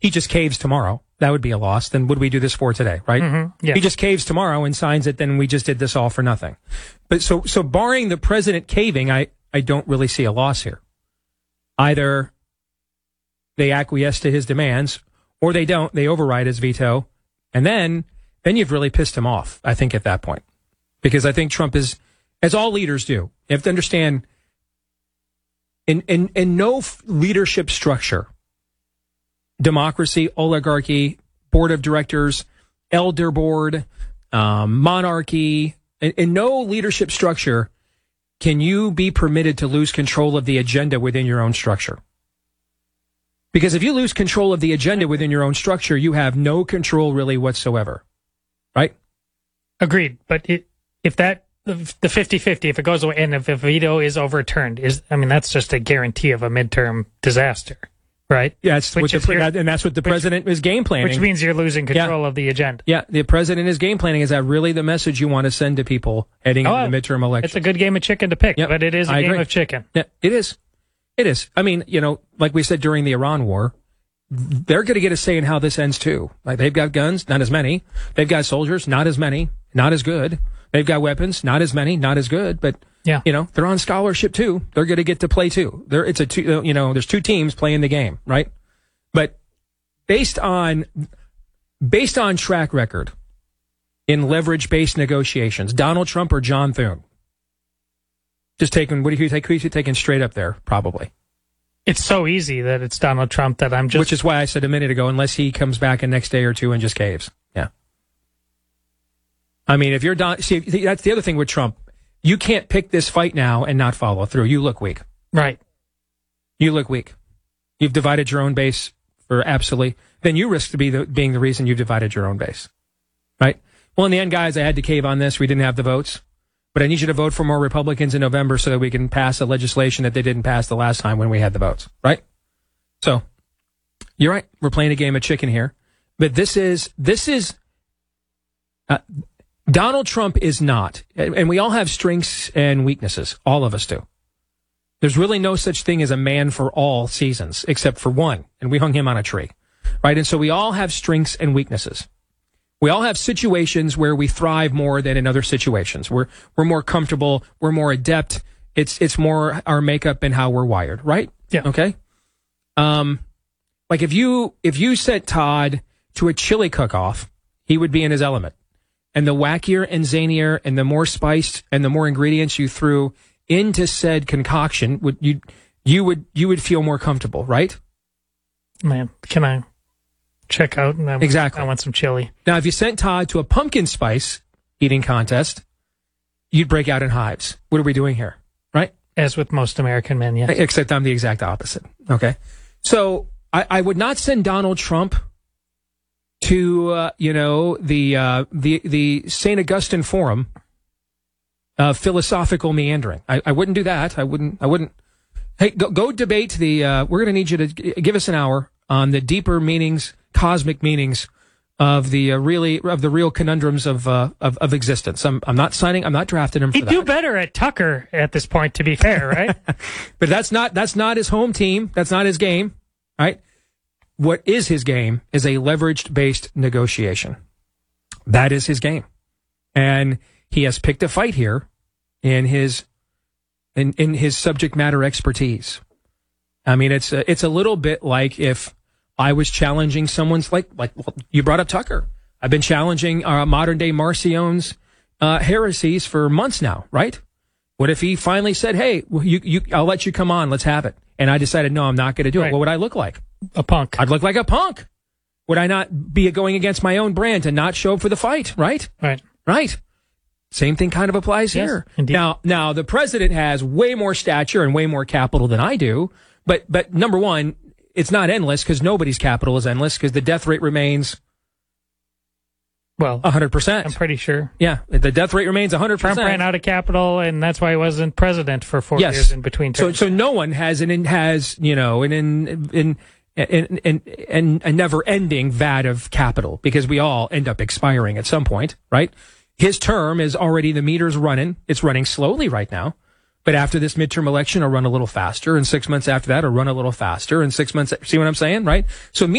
he just caves tomorrow, that would be a loss. Then would we do this for today, right? Mm-hmm. Yeah. He just caves tomorrow and signs it, then we just did this all for nothing. But so barring the president caving, I don't really see a loss here. Either they acquiesce to his demands, or they don't, they override his veto, and then you've really pissed him off, I think, at that point. Because I think Trump is, as all leaders do, you have to understand, in no leadership structure, democracy, oligarchy, board of directors, elder board, monarchy, in no leadership structure can you be permitted to lose control of the agenda within your own structure. Because if you lose control of the agenda within your own structure, you have no control really whatsoever. Right? Agreed. But if the 50-50, if it goes away and if a veto is overturned, that's just a guarantee of a midterm disaster. Right? Yeah, and that's what the president is game planning. Which means you're losing control of the agenda. Yeah, the president is game planning. Is that really the message you want to send to people heading into the midterm election? It's a good game of chicken to pick, but it is a game of chicken. Yeah, it is. It is. I mean, like we said during the Iran war, they're going to get a say in how this ends too. Like, they've got guns, not as many. They've got soldiers, not as many, not as good. They've got weapons, not as many, not as good. But they're on scholarship too. They're going to get to play too. There's two teams playing the game, right? But based on track record in leverage-based negotiations, Donald Trump or John Thune? Just taking, who are you taking straight up there? Probably. It's so easy that it's Donald Trump that I'm just... Which is why I said a minute ago, unless he comes back in next day or two and just caves. Yeah. I mean, if you're see, that's the other thing with Trump. You can't pick this fight now and not follow through. You look weak. Right. You look weak. You've divided your own base for absolutely... Then you risk being the reason you've divided your own base. Right? Well, in the end, guys, I had to cave on this. We didn't have the votes. But I need you to vote for more Republicans in November so that we can pass the legislation that they didn't pass the last time when we had the votes, right? So, you're right. We're playing a game of chicken here. But this is Donald Trump is not, and we all have strengths and weaknesses. All of us do. There's really no such thing as a man for all seasons, except for one, and we hung him on a tree, right? And so we all have strengths and weaknesses. We all have situations where we thrive more than in other situations. We're more comfortable. We're more adept. It's more our makeup and how we're wired, right? Yeah. Okay. Like if you sent Todd to a chili cook-off, he would be in his element. And the wackier and zanier and the more spiced and the more ingredients you threw into said concoction, you would feel more comfortable, right? Man, can I check out? Exactly. I want some chili. Now, if you sent Todd to a pumpkin spice eating contest, you'd break out in hives. What are we doing here? Right? As with most American men, yes. Except I'm the exact opposite. Okay. So I would not send Donald Trump to, the St. Augustine Forum of philosophical meandering. I wouldn't do that. I wouldn't. Hey, go debate we're going to need you to give us an hour on the deeper meanings, cosmic meanings of the real conundrums of existence. I'm not drafting him for that. He'd do better at Tucker at this point, to be fair, right? But that's not his home team. That's not his game, right? What is his game is a leveraged-based negotiation. That is his game. And he has picked a fight here in his subject matter expertise. I mean, it's a little bit like if I was challenging someone's like you brought up Tucker. I've been challenging modern day Marcion's heresies for months now, right? What if he finally said, "Hey, I'll let you come on, let's have it," and I decided, no, I'm not going to do it. What would I look like? A punk. I'd look like a punk. Would I not be going against my own brand to not show up for the fight? Right. Same thing kind of applies here. Indeed. Now the president has way more stature and way more capital than I do. But number one, it's not endless because nobody's capital is endless because the death rate remains 100%. I'm pretty sure. Yeah, the death rate remains 100%. Trump ran out of capital, and that's why he wasn't president for 4 years in between terms. So no one has a never-ending vat of capital because we all end up expiring at some point, right? His term is already, the meter's running. It's running slowly right now. But after this midterm election, it'll run a little faster. And 6 months after that, it'll run a little faster. And 6 months, see what I'm saying, right? So